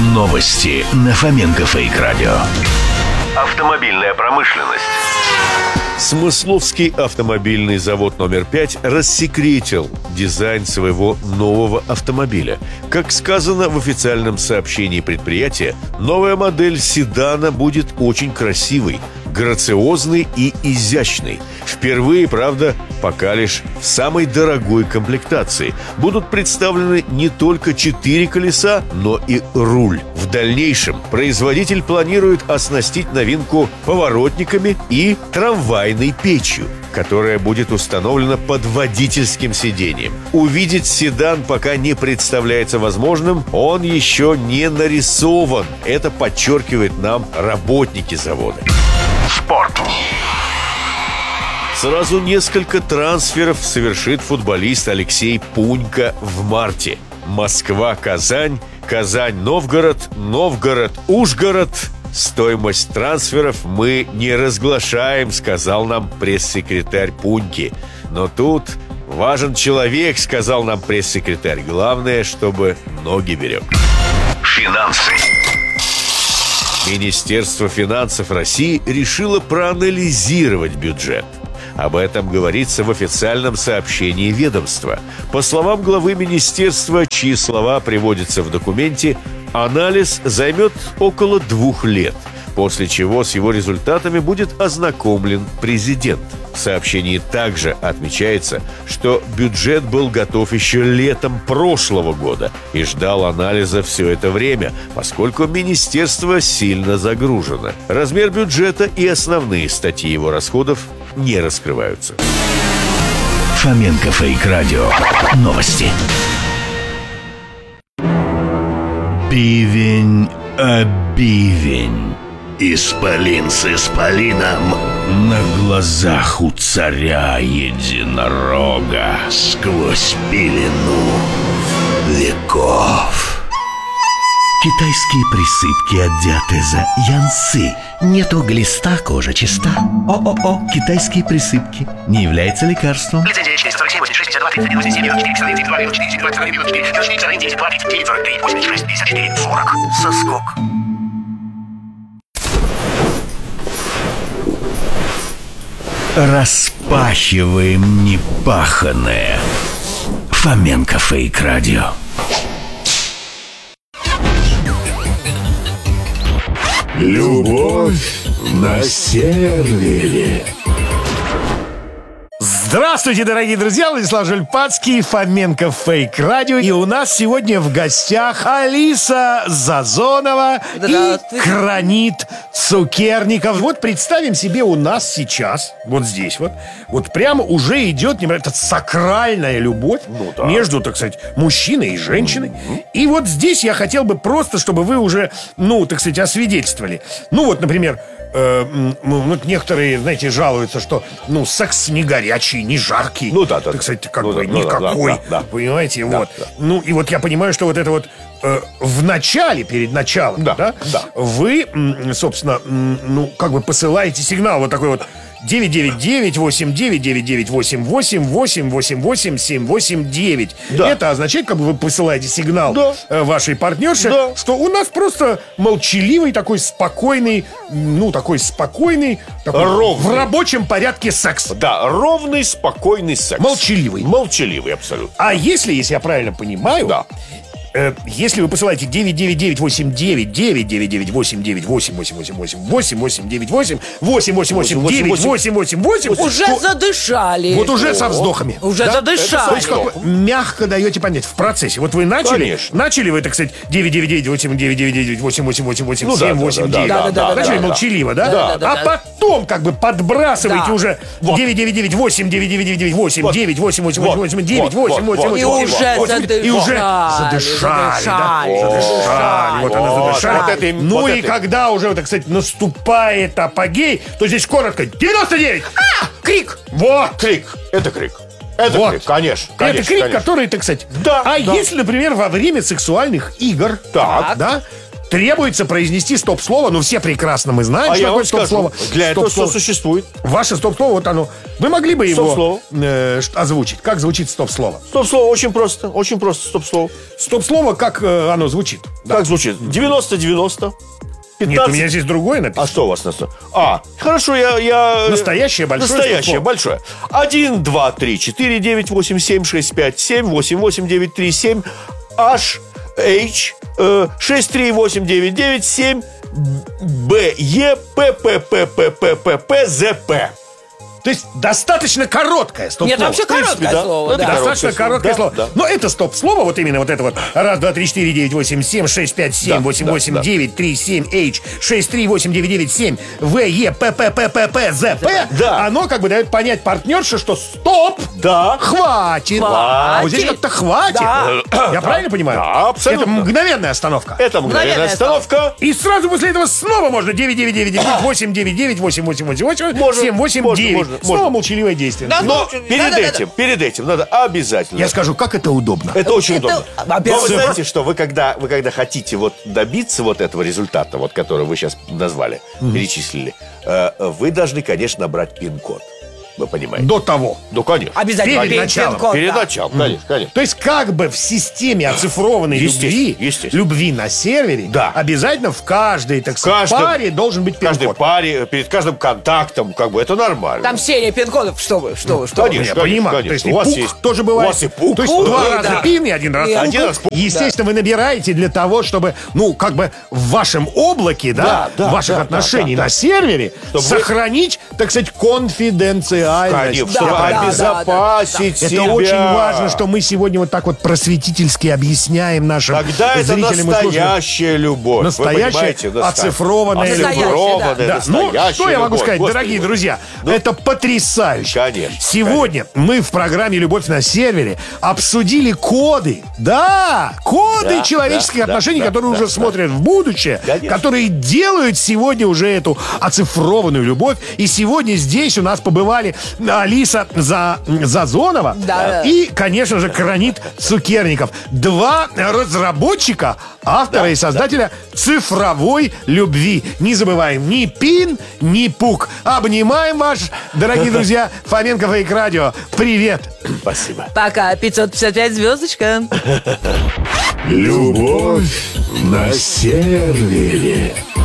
Новости на Фоменко Фейк Радио. Автомобильная промышленность. Смысловский автомобильный завод номер 5 рассекретил дизайн своего нового автомобиля. Как сказано в официальном сообщении предприятия, новая модель седана будет очень красивой, грациозный и изящный. Впервые, правда, пока лишь в самой дорогой комплектации. Будут представлены не только 4 колеса, но и руль. В дальнейшем производитель планирует оснастить новинку поворотниками и трамвайной печью, которая будет установлена под водительским сиденьем. Увидеть седан пока не представляется возможным, он еще не нарисован. Это подчеркивают нам работники завода. Спорт. Сразу несколько трансферов совершит футболист Алексей Пунько в марте. Москва-Казань, Казань-Новгород, Новгород-Ужгород. Стоимость трансферов мы не разглашаем, сказал нам пресс-секретарь Пуньки. Но тут важен человек, сказал нам пресс-секретарь. Главное, чтобы ноги берег. Финансы. Министерство финансов России решило проанализировать бюджет. Об этом говорится в официальном сообщении ведомства. По словам главы министерства, чьи слова приводятся в документе, анализ займет около 2 лет, после чего с его результатами будет ознакомлен президент. В сообщении также отмечается, что бюджет был готов еще летом прошлого года и ждал анализа все это время, поскольку министерство сильно загружено. Размер бюджета и основные статьи его расходов не раскрываются. Фоменко Фейк Радио. Новости. Бивень, а бивень. Исполин с исполином. На глазах у царя единорога. Сквозь пелену веков. Китайские присыпки от диатеза янсы. Нету глиста, кожа чиста. О-о-о, китайские присыпки. Не является лекарством. Лицензия 447, 86, 62, 31, 87, 94, 92, 94, 94, 94, 9, 2, 9, 43, 86, 54, 40. Соскок. Распахиваем непаханное. Фоменко Фейк Радио. Любовь на сервере. Здравствуйте, дорогие друзья! Владислав Жульпацкий, Фоменко Фейк Радио. И у нас сегодня в гостях Алиса Зазонова и Кранит Цукерников. Вот представим себе, у нас сейчас, вот здесь вот прямо уже идет невероятно сакральная любовь между, так сказать, мужчиной и женщиной. И вот здесь я хотел бы просто, чтобы вы уже, так сказать, освидетельствовали. Например, некоторые, знаете, жалуются, что, секс не горячий, не жаркий. Так сказать, никакой. Понимаете, вот. Да. И вот я понимаю, что вот это вот в начале, перед началом, вы, собственно, посылаете сигнал вот такой вот 999-89-88-88-88-789. Это означает, вы посылаете сигнал вашей партнерше, что у нас просто молчаливый, такой спокойный, ровный. В рабочем порядке секс. Да, ровный, спокойный секс. Молчаливый, абсолютно. А если я правильно понимаю, если вы посылаете 999-89-89-88-88-88-88-88-88-88, уже задышали. Вот уже со вздохами. Уже задышали. То есть мягко даете понять в процессе. Вот вы начали, вы, так сказать, 999-88-88-88-88-89. Начали молчаливо, да? А потом подбрасываете уже 999-8-999-8-9-8-88-9-8-8-8. И уже задышали. Вот она задышала. Когда уже, так сказать, наступает апогей, то здесь коротко 99. Крик. Вот. Крик. Это крик. Крик, конечно. Это крик, который, так сказать. Если, например, во время сексуальных игр, требуется произнести стоп-слово. Ну, все прекрасно мы знаем, А что я такое вам скажу, стоп-слово. для этого Стоп-слово. что существует? Ваше стоп-слово, вот оно. Вы могли бы его Стоп-слово. озвучить? Как звучит стоп-слово? Стоп-слово очень просто стоп-слово. Стоп-слово, как оно звучит? Как звучит? 90-90. 15. Нет, у меня здесь другое А написано. что у вас на столе? Хорошо, я... Настоящее большое Настоящее стоп-слово. большое. 1, 2, 3, 4, 9, 8, 7, 6, 5, 7, 8, 8, 9, 3, 7, H, H, 6, 3, 8, 9, 9, 7, Б, Е, П, П, П, П, П, П, П, З, П. То есть достаточно короткое стоп-слово. Нет, вообще В принципе, короткое да. слово, Это да. Достаточно короткое слово. Да. Но это стоп-слово, вот именно вот это вот. 1, 2, 3, 4, 9, 8, 7, 6, 5, 7, Да, 8, да, 8, да. 9, 3, 7, H, 6, 3, 8, 9, 9, 7, В, Е, П, П, П, П, П, З, П. Да. Оно как бы дает понять партнерше, что стоп, Да. хватит. А вот здесь как-то хватит. Да. Я правильно понимаю? Да, абсолютно. Это мгновенная остановка. Это мгновенная Мгновенная остановка. И сразу после этого снова можно 9, 9, 9, 9, 8, 9, 9, 8, 8, 8, 8, Можно, 7, 8, можно, 9. можно, Снова можно. молчаливое действие. Да, Но ну, перед этим надо обязательно. Я скажу, как это удобно. Это очень Это удобно. Но вы обязательно. знаете, что вы когда хотите вот добиться вот этого результата, вот который вы сейчас назвали, перечислили, вы должны, конечно, набрать пин-код. Вы понимаете? До того. Ну, конечно. Обязательно. Перед началом. пин-код, Перед да. началом, конечно. То есть как бы в системе оцифрованной любви, Естественно. любви на сервере, Да. обязательно в каждой, так сказать, каждом- паре должен быть В каждой пин-код. паре, перед каждым контактом, как бы это нормально. Там серия пин-кодов, что вы. Конечно. Я понимаю. конечно. То есть У и вас пук есть- тоже у бывает. вас и пук. То есть Пук, два да. раза пин и один раз И пук. один раз пук, Естественно, вы набираете для того, чтобы, ну, как бы в вашем облаке, да, Да, ваших да, отношений да, да. на сервере Чтобы вы- сохранить, так сказать, конфиденциальность. Конечно, чтобы Да, да, обезопасить Это себя. очень важно, что мы сегодня вот так вот просветительски объясняем нашим Тогда это зрителям и слушателям. настоящая любовь. Вы Настоящая, понимаете? оцифрованная любовь. Оцифрованная, Да. Ну, настоящая что я могу любовь. сказать, Господи дорогие боже. друзья? Ну, это потрясающе. Конечно, Сегодня мы в программе «Любовь на сервере» обсудили коды. Да, коды Да, человеческих да, отношений, да, которые да, уже да. смотрят в будущее, Конечно. которые делают сегодня уже эту оцифрованную любовь. И сегодня здесь у нас побывали Алиса Зазонова Да. и, конечно же, Кранит Цукерников. Два разработчика, автора и создателя цифровой любви. Не забываем ни пин, ни пук. Обнимаем вас, дорогие друзья. Фоменко Фейк Радио. Привет. Спасибо. Пока, 555 звездочка. Любовь на сервере.